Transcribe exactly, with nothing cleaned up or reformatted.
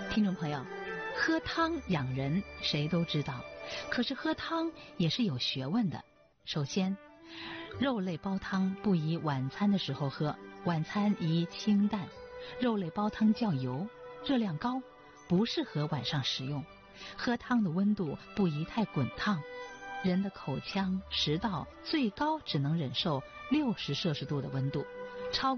听众朋友，喝汤养人谁都知道，可是喝汤也是有学问的。首先，肉类煲汤不宜晚餐的时候喝，晚餐宜清淡。肉类煲汤较油，热量高，不适合晚上食用。喝汤的温度不宜太滚烫，人的口腔、食道最高只能忍受六十摄氏度的温度，超